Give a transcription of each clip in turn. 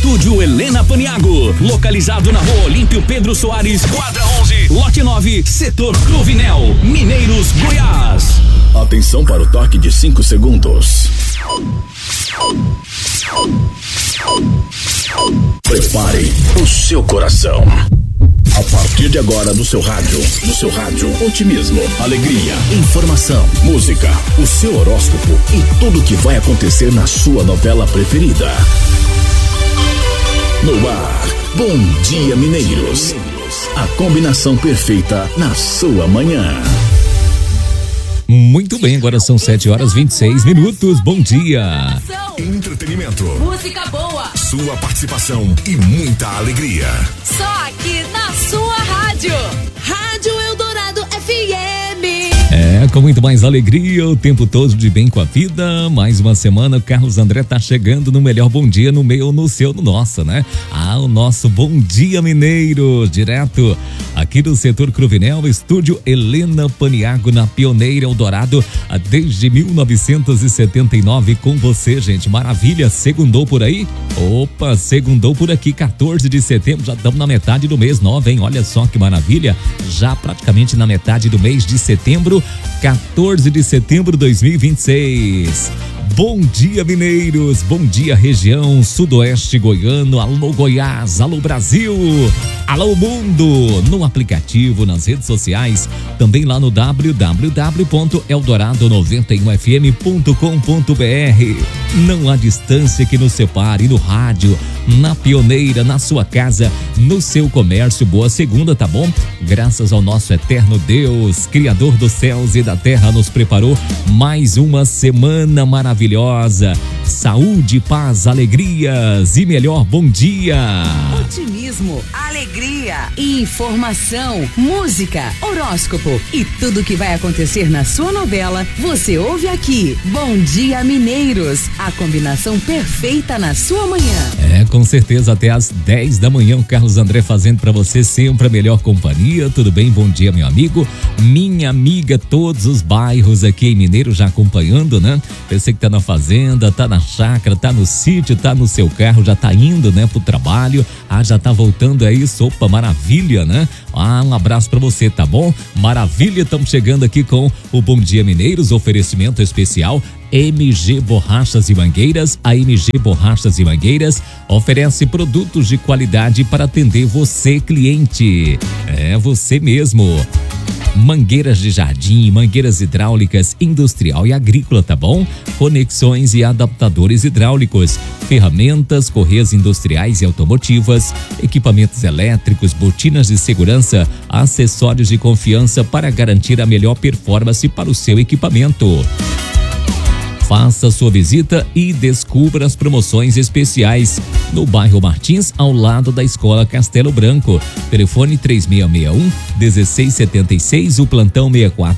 Estúdio Helena Paniaggo, localizado na Rua Olímpio Pedro Soares, quadra 11, lote 9, setor Cruvinel, Mineiros, Goiás. Atenção para o toque de 5 segundos. Prepare o seu coração. A partir de agora, no seu rádio, otimismo, alegria, informação, música, o seu horóscopo e tudo que vai acontecer na sua novela preferida. No ar, Bom Dia Mineiros. A combinação perfeita na sua manhã. Muito bem, agora são 7h26. Bom dia. Entretenimento. Música boa. Sua participação e muita alegria. Só aqui na sua rádio. Rádio Eldorado FM. Com muito mais alegria, o tempo todo de bem com a vida. Mais uma semana, o Carlos André tá chegando no melhor bom dia, no meu, no seu, no nosso, né? O nosso Bom Dia Mineiro, direto aqui do setor Cruvinel, estúdio Helena Paniaggo, na Pioneira Eldorado, desde 1979 com você, gente. Maravilha, segundou por aí? Opa, segundou por aqui, 14 de setembro, já estamos na metade do mês 9, hein? Olha só que maravilha, já praticamente na metade do mês de setembro, 14 de setembro de 2026. Bom dia, mineiros, bom dia, região sudoeste goiano, alô Goiás, alô Brasil, alô mundo, no aplicativo, nas redes sociais, também lá no www.eldorado91fm.com.br. Não há distância que nos separe, no rádio, na Pioneira, na sua casa, no seu comércio. Boa segunda, tá bom? Graças ao nosso eterno Deus, Criador dos céus e da terra, nos preparou mais uma semana maravilhosa. Saúde, paz, alegrias e melhor bom dia. Otimismo, alegria, informação, música, horóscopo e tudo que vai acontecer na sua novela, você ouve aqui. Bom Dia Mineiros, a combinação perfeita na sua manhã. Com certeza, até às 10 da manhã, o Carlos André fazendo pra você sempre a melhor companhia. Tudo bem? Bom dia, meu amigo, minha amiga, todos os bairros aqui em Mineiro já acompanhando, né? Você que tá na fazenda, tá na chácara, tá no sítio, tá no seu carro, já tá indo, né, pro trabalho, já tá voltando aí, sopa, maravilha, né? Um abraço pra você, tá bom? Maravilha, estamos chegando aqui com o Bom Dia Mineiros, oferecimento especial MG Borrachas e Mangueiras. A MG Borrachas e Mangueiras oferece produtos de qualidade para atender você, cliente. Você mesmo. Mangueiras de jardim, mangueiras hidráulicas, industrial e agrícola, tá bom? Conexões e adaptadores hidráulicos, ferramentas, correias industriais e automotivas, equipamentos elétricos, botinas de segurança, acessórios de confiança para garantir a melhor performance para o seu equipamento. Faça sua visita e descubra as promoções especiais no bairro Martins, ao lado da Escola Castelo Branco. Telefone 3661-1676, o plantão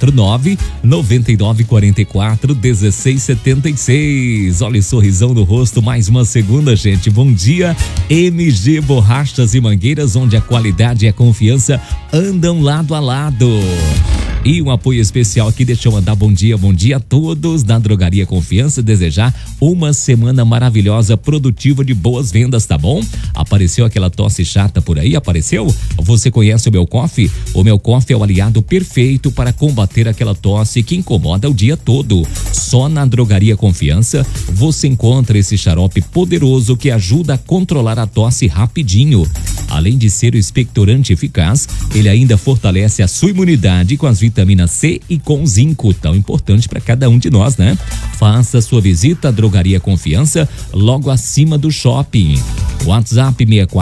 649-9944-1676. Olha o sorrisão no rosto, mais uma segunda, gente. Bom dia, MG Borrachas e Mangueiras, onde a qualidade e a confiança andam lado a lado. E um apoio especial aqui, deixa eu mandar bom dia a todos da Drogaria Confiança, desejar uma semana maravilhosa, produtiva, de boas vendas, tá bom? Apareceu aquela tosse chata por aí? Apareceu? Você conhece o Mel Coffee? O Mel Coffee é o aliado perfeito para combater aquela tosse que incomoda o dia todo. Só na Drogaria Confiança você encontra esse xarope poderoso que ajuda a controlar a tosse rapidinho. Além de ser o expectorante eficaz, ele ainda fortalece a sua imunidade com as vitamina C e com zinco, tão importante para cada um de nós, né? Faça sua visita à Drogaria Confiança, logo acima do shopping. WhatsApp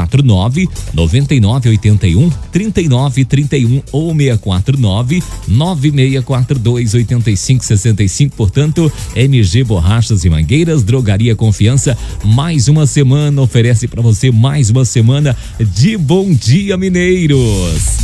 649-9981-3931 ou 649-9642-8565. Portanto, MG Borrachas e Mangueiras, Drogaria Confiança, mais uma semana oferece para você mais uma semana de Bom Dia Mineiros.